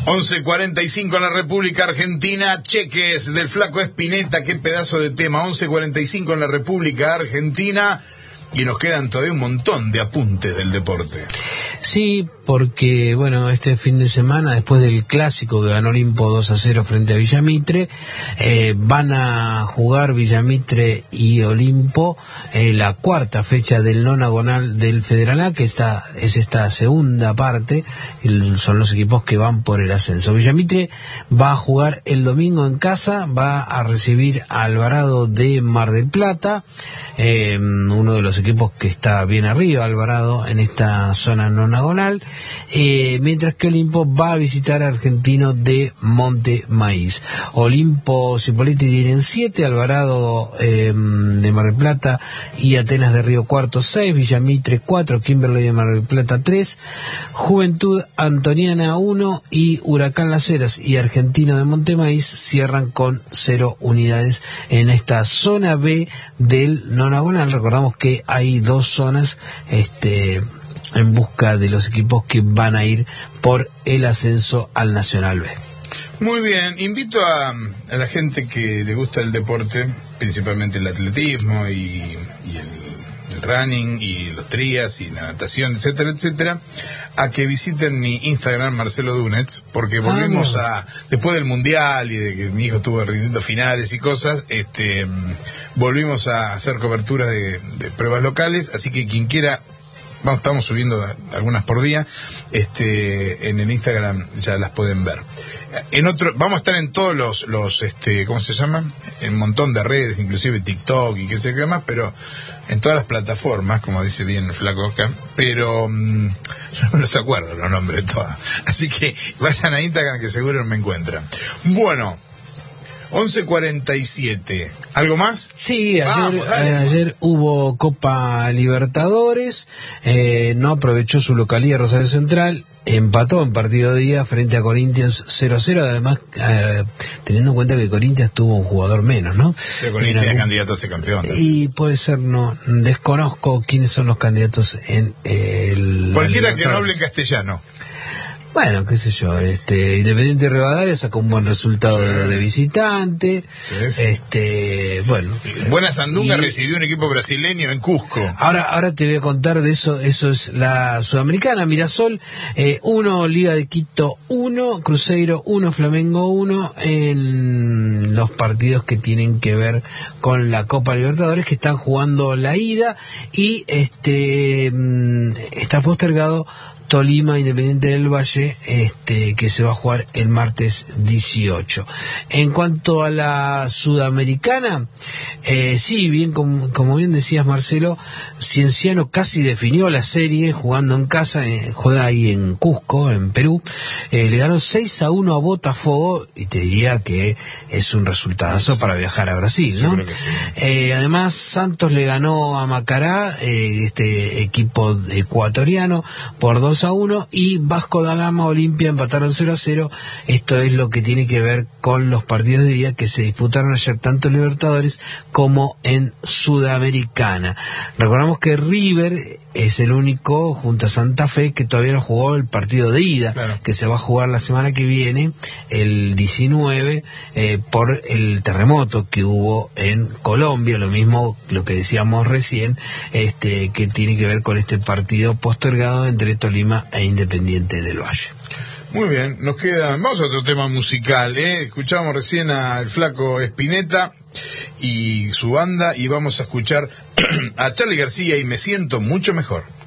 11:45 en la República Argentina. Cheques del Flaco Spinetta, qué pedazo de tema. 11:45 en la República Argentina. Y nos quedan todavía un montón de apuntes del deporte. Sí, porque bueno, este fin de semana, después del clásico que ganó Olimpo 2-0 frente a Villamitre, van a jugar Villamitre y Olimpo la cuarta fecha del nonagonal del Federal A, que es esta segunda parte, son los equipos que van por el ascenso. Villamitre va a jugar el domingo en casa, va a recibir a Alvarado de Mar del Plata, uno de los equipos que está bien arriba, Alvarado, en esta zona nonagonal, mientras que Olimpo va a visitar a Argentino de Monte Maíz. Olimpo Cipolletti tienen 7, Alvarado de Mar del Plata y Atenas de Río Cuarto 6, Villamitre 4, Kimberley de Mar del Plata 3, Juventud Antoniana 1 y Huracán Las Heras y Argentino de Monte Maíz cierran con 0 unidades en esta zona B del nonagonal. Recordamos que hay 2 zonas en busca de los equipos que van a ir por el ascenso al Nacional B. Muy bien, invito a la gente que le gusta el deporte, principalmente el atletismo y el running y los trías y la natación, etcétera, etcétera, a que visiten mi Instagram, Marcelo Dunetz, porque volvimos después del Mundial y de que mi hijo estuvo rindiendo finales y cosas, volvimos a hacer cobertura de pruebas locales, así que quien quiera, estamos subiendo algunas por día, en el Instagram ya las pueden ver. Vamos a estar en todos los ¿cómo se llaman? En un montón de redes, inclusive TikTok y qué sé qué más, pero en todas las plataformas, como dice bien el Flaco acá, pero no me los acuerdo los nombres de todas. Así que vayan a Instagram que seguro me encuentran. Bueno, 11:47. ¿Algo más? Sí, ayer hubo Copa Libertadores, no aprovechó su localía Rosario Central, empató en partido de día frente a Corinthians 0-0, además teniendo en cuenta que Corinthians tuvo un jugador menos, ¿no? Pero Corinthians es candidato a ser campeón. Y puede ser, no desconozco quiénes son los candidatos en el... Cualquiera que no hable en castellano. Bueno, qué sé yo, Independiente de Rivadavia sacó un buen resultado de visitante, bueno. Buena Sandunga recibió un equipo brasileño en Cusco. Ahora te voy a contar de eso es la Sudamericana. Mirasol 1, Liga de Quito 1, Cruzeiro 1, Flamengo 1, en los partidos que tienen que ver con la Copa Libertadores, que están jugando la ida, y está postergado Tolima Independiente del Valle, que se va a jugar el martes 18. En cuanto a la Sudamericana, sí, bien, como bien decías, Marcelo, Cienciano casi definió la serie jugando en casa, juega ahí en Cusco, en Perú, le ganó 6-1 a Botafogo, y te diría que es un resultadazo para viajar a Brasil, ¿no? Sí. Además, Santos le ganó a Macará, equipo ecuatoriano, por 2-1, y Vasco da Gama, Olimpia empataron 0-0. Esto es lo que tiene que ver con los partidos de día que se disputaron ayer tanto en Libertadores como en Sudamericana. Recordamos que River es el único, junto a Santa Fe, que todavía no jugó el partido de ida, claro, que se va a jugar la semana que viene, el 19, por el terremoto que hubo en Colombia, lo mismo lo que decíamos recién, que tiene que ver con este partido postergado entre Tolima e Independiente del Valle. Muy bien, vamos a otro tema musical, escuchamos recién al Flaco Spinetta y su banda, y vamos a escuchar a Charly García y Me Siento Mucho Mejor.